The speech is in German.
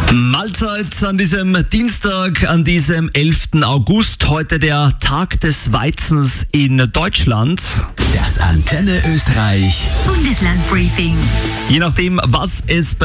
Mahlzeit an diesem Dienstag, an diesem 11. August. Heute der Tag des Weizens in Deutschland. Das Antenne Österreich Bundeslandbriefing. Je nachdem, was es